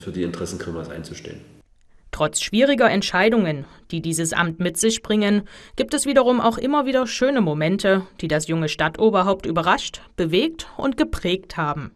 für die Interessen Grimmas einzustehen. Trotz schwieriger Entscheidungen, die dieses Amt mit sich bringen, gibt es wiederum auch immer wieder schöne Momente, die das junge Stadtoberhaupt überrascht, bewegt und geprägt haben.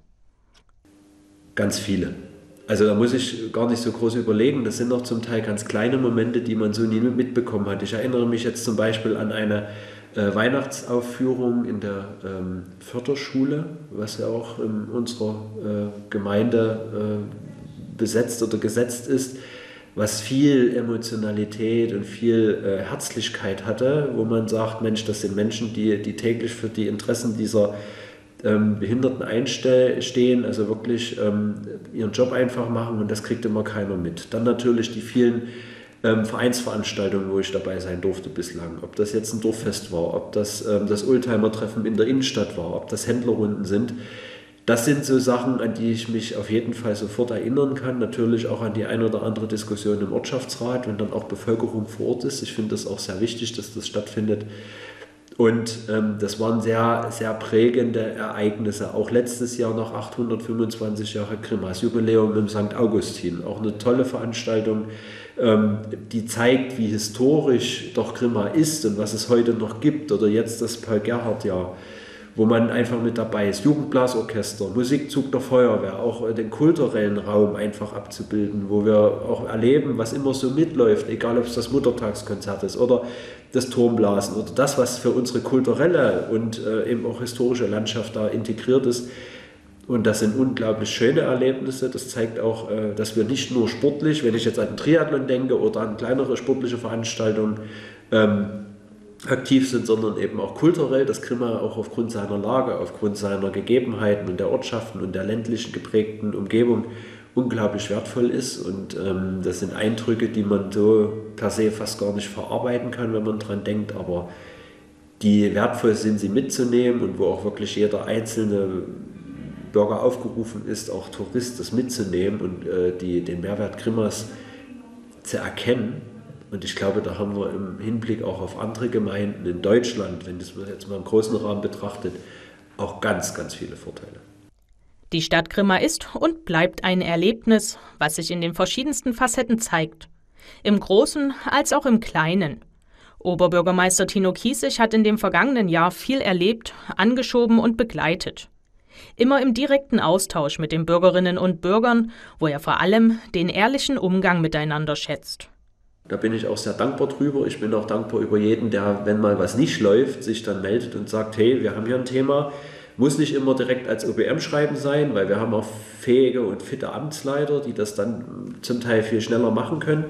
Ganz viele. Also da muss ich gar nicht so groß überlegen. Das sind auch zum Teil ganz kleine Momente, die man so nie mitbekommen hat. Ich erinnere mich jetzt zum Beispiel an eine Weihnachtsaufführung in der Förderschule, was ja auch in unserer Gemeinde besetzt oder gesetzt ist, was viel Emotionalität und viel Herzlichkeit hatte, wo man sagt, Mensch, das sind Menschen, die täglich für die Interessen dieser Behinderten einstehen, also wirklich ihren Job einfach machen, und das kriegt immer keiner mit. Dann natürlich die vielen Vereinsveranstaltungen, wo ich dabei sein durfte bislang. Ob das jetzt ein Dorffest war, ob das das Oldtimer-Treffen in der Innenstadt war, ob das Händlerrunden sind. Das sind so Sachen, an die ich mich auf jeden Fall sofort erinnern kann. Natürlich auch an die eine oder andere Diskussion im Ortschaftsrat, wenn dann auch Bevölkerung vor Ort ist. Ich finde das auch sehr wichtig, dass das stattfindet. Und das waren sehr, sehr prägende Ereignisse. Auch letztes Jahr noch 825 Jahre Grimmas Jubiläum im St. Augustin. Auch eine tolle Veranstaltung, die zeigt, wie historisch doch Grimma ist und was es heute noch gibt. Oder jetzt das Paul-Gerhardt-Jahr, wo man einfach mit dabei ist. Jugendblasorchester, Musikzug der Feuerwehr, auch den kulturellen Raum einfach abzubilden, wo wir auch erleben, was immer so mitläuft, egal ob es das Muttertagskonzert ist oder das Turmblasen oder das, was für unsere kulturelle und eben auch historische Landschaft da integriert ist. Und das sind unglaublich schöne Erlebnisse. Das zeigt auch, dass wir nicht nur sportlich, wenn ich jetzt an den Triathlon denke oder an kleinere sportliche Veranstaltungen, aktiv sind, sondern eben auch kulturell, dass Grimma auch aufgrund seiner Lage, aufgrund seiner Gegebenheiten und der Ortschaften und der ländlichen geprägten Umgebung unglaublich wertvoll ist. Und das sind Eindrücke, die man so per se fast gar nicht verarbeiten kann, wenn man dran denkt, aber die wertvoll sind, sie mitzunehmen, und wo auch wirklich jeder einzelne Bürger aufgerufen ist, auch Tourist, das mitzunehmen und den Mehrwert Grimmas zu erkennen. Und ich glaube, da haben wir im Hinblick auch auf andere Gemeinden in Deutschland, wenn das man jetzt mal im großen Rahmen betrachtet, auch ganz, ganz viele Vorteile. Die Stadt Grimma ist und bleibt ein Erlebnis, was sich in den verschiedensten Facetten zeigt. Im Großen als auch im Kleinen. Oberbürgermeister Tino Kiesig hat in dem vergangenen Jahr viel erlebt, angeschoben und begleitet. Immer im direkten Austausch mit den Bürgerinnen und Bürgern, wo er vor allem den ehrlichen Umgang miteinander schätzt. Da bin ich auch sehr dankbar drüber. Ich bin auch dankbar über jeden, der, wenn mal was nicht läuft, sich dann meldet und sagt, hey, wir haben hier ein Thema. Muss nicht immer direkt als OBM-Schreiben sein, weil wir haben auch fähige und fitte Amtsleiter, die das dann zum Teil viel schneller machen können.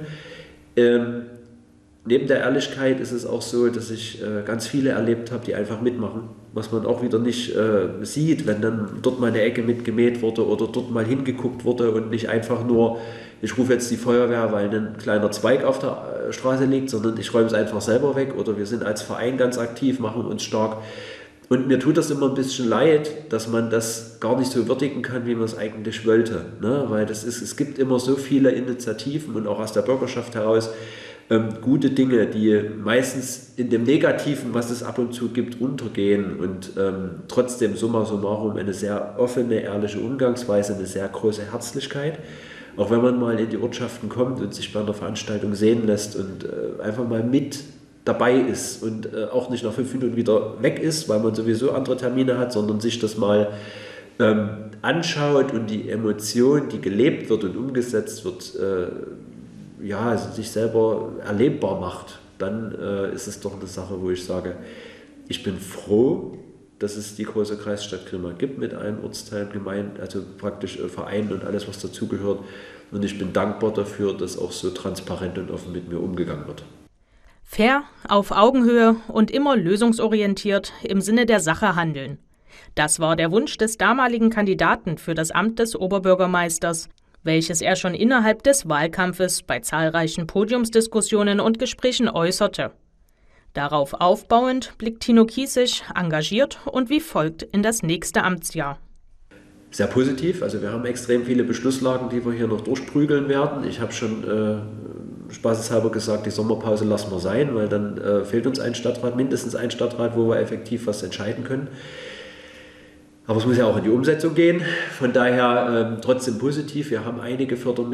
Neben der Ehrlichkeit ist es auch so, dass ich ganz viele erlebt habe, die einfach mitmachen, was man auch wieder nicht sieht, wenn dann dort mal eine Ecke mitgemäht wurde oder dort mal hingeguckt wurde und nicht einfach nur, ich rufe jetzt die Feuerwehr, weil ein kleiner Zweig auf der Straße liegt, sondern ich räume es einfach selber weg, oder wir sind als Verein ganz aktiv, machen uns stark. Und mir tut das immer ein bisschen leid, dass man das gar nicht so würdigen kann, wie man es eigentlich wollte. Ne? Weil es gibt immer so viele Initiativen und auch aus der Bürgerschaft heraus gute Dinge, die meistens in dem Negativen, was es ab und zu gibt, untergehen, und trotzdem summa summarum eine sehr offene, ehrliche Umgangsweise, eine sehr große Herzlichkeit. Auch wenn man mal in die Ortschaften kommt und sich bei einer Veranstaltung sehen lässt und einfach mal mit dabei ist und auch nicht nach 5 Minuten wieder weg ist, weil man sowieso andere Termine hat, sondern sich das mal anschaut und die Emotion, die gelebt wird und umgesetzt wird, also sich selber erlebbar macht, dann ist es doch eine Sache, wo ich sage, ich bin froh, dass es die große Kreisstadt Grimma gibt mit allen Ortsteilen, Gemeinden, also praktisch Vereinen und alles, was dazugehört. Und ich bin dankbar dafür, dass auch so transparent und offen mit mir umgegangen wird. Fair, auf Augenhöhe und immer lösungsorientiert im Sinne der Sache handeln. Das war der Wunsch des damaligen Kandidaten für das Amt des Oberbürgermeisters, welches er schon innerhalb des Wahlkampfes bei zahlreichen Podiumsdiskussionen und Gesprächen äußerte. Darauf aufbauend blickt Tino Kiesig engagiert und wie folgt in das nächste Amtsjahr. Sehr positiv, also wir haben extrem viele Beschlusslagen, die wir hier noch durchprügeln werden. Ich habe schon spaßeshalber gesagt, die Sommerpause lassen wir sein, weil dann fehlt uns ein Stadtrat, mindestens ein Stadtrat, wo wir effektiv was entscheiden können. Aber es muss ja auch in die Umsetzung gehen. Von daher trotzdem positiv. Wir haben einige Fördermittel